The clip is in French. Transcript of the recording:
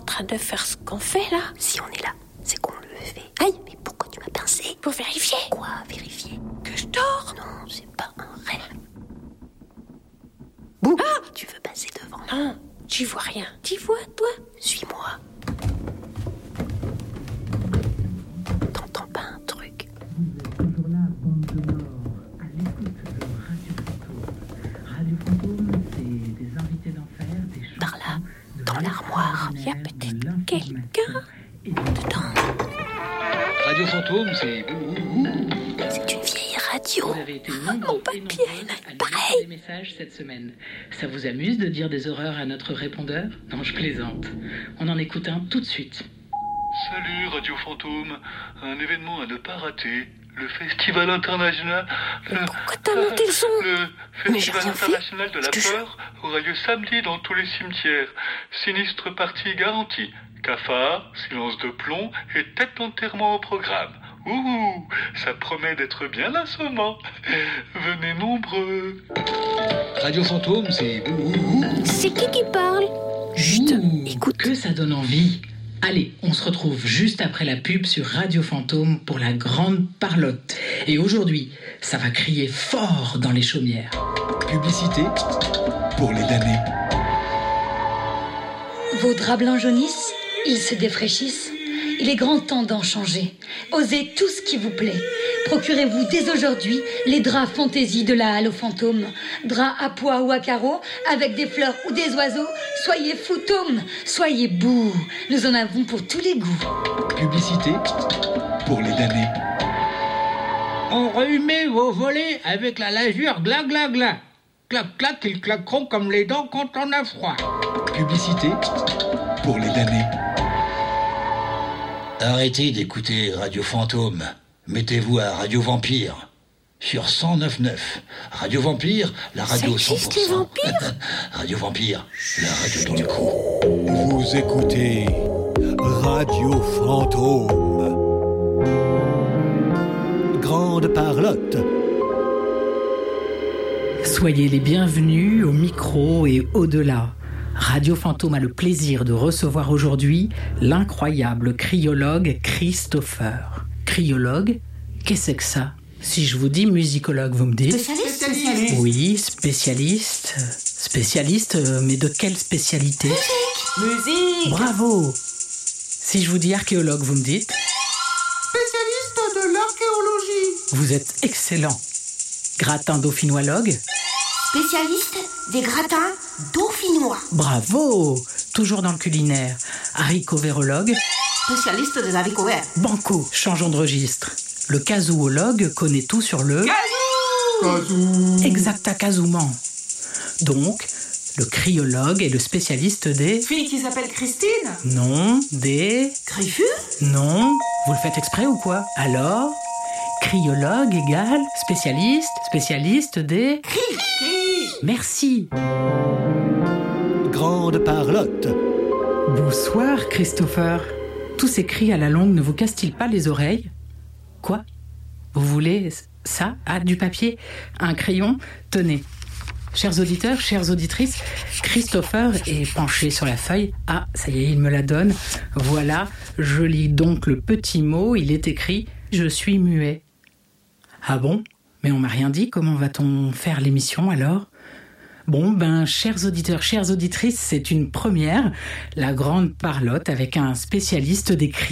train de faire ce qu'on fait là? Si on est là, c'est qu'on le fait. Aïe! Mais pourquoi tu m'as pincé? Pour vérifier. Quoi vérifier? Que je dors? Non, c'est pas un rêve. Bouh! Ah! Tu veux passer devant? Non, tu vois rien. Tu vois, toi? Suis-moi. T'entends pas un truc? Toujours là, bande de morts, à l'écoute de Radio Fantôme. Radio Fantôme, c'est des invités d'enfer, des chansons. Par là, dans l'armoire. Il y a peut-être quelqu'un dedans. Radio Fantôme, c'est... C'est une vieille radio. Vous avez été nombreux et papier, nombreuses à nous pareil. laisser des messages cette semaine. Ça vous amuse de dire des horreurs à notre répondeur? Non, je plaisante. On en écoute un tout de suite. Salut Radio Fantôme, un événement à ne pas rater. Le Festival international... Pourquoi t'as monté le son? Le Mais j'ai Festival rien fait. international de la Je te jure. peur aura lieu samedi dans tous les cimetières. Sinistre partie garantie. Cafard, silence de plomb et tête d'enterrement au programme. Ouh, ça promet d'être bien assommant. Venez nombreux. Radio Fantôme, c'est... C'est qui parle? Chut, Ouh, écoute. que ça donne envie. Allez, on se retrouve juste après la pub sur Radio Fantôme pour la grande parlotte. Et aujourd'hui, ça va crier fort dans les chaumières. Publicité pour les damnés. Vos draps blancs jaunissent, ils se défraîchissent. Il est grand temps d'en changer. Osez tout ce qui vous plaît. Procurez-vous dès aujourd'hui les draps fantaisie de la Halle aux Fantômes. Draps à pois ou à carreaux, avec des fleurs ou des oiseaux. Soyez foutômes, soyez boue. Nous en avons pour tous les goûts. Publicité pour les damnés. Enrhumez vos volets avec la lasure gla gla gla. Clac clac, ils claqueront comme les dents quand on a froid. Publicité pour les damnés. Arrêtez d'écouter Radio Fantôme. Mettez-vous à Radio Vampire. Sur 109.9. Radio Vampire, la radio Ça 100%. existe, les vampires? Radio Vampire, la radio dans le cou. Vous écoutez Radio Fantôme. Grande parlotte. Soyez les bienvenus au micro et au-delà. Radio Fantôme a le plaisir de recevoir aujourd'hui l'incroyable cryologue Christopher. Cryologue, qu'est-ce que ça? Si je vous dis musicologue, vous me dites? Spécialiste. Oui, spécialiste. Spécialiste, mais de quelle spécialité? Musique. Bravo! Si je vous dis archéologue, vous me dites? Spécialiste de l'archéologie. Vous êtes excellent. Gratin dauphinoologue? Spécialiste des gratins dauphinois. Bravo! Toujours dans le culinaire. Haricot-vérologue? Spécialiste des haricots verts. Banco, changeons de registre. Le casouologue connaît tout sur le... Exactacasoument. Donc, le cryologue est le spécialiste des... Fille qui s'appelle Christine. Non, des... Griffus. Non, vous le faites exprès ou quoi? Alors, cryologue égale spécialiste des... Merci. Grande parlotte. Bonsoir, Christopher. Tous ces cris à la longue ne vous cassent-ils pas les oreilles? Quoi? Vous voulez ça? Ah, du papier? Un crayon? Tenez. Chers auditeurs, chères auditrices, Christopher est penché sur la feuille. Ah, ça y est, il me la donne. Voilà, je lis donc le petit mot. Il est écrit « Je suis muet ». Ah bon? Mais on m'a rien dit. Comment va-t-on faire l'émission alors? Bon, chers auditeurs, chères auditrices, c'est une première. La grande parlotte avec un spécialiste des cris.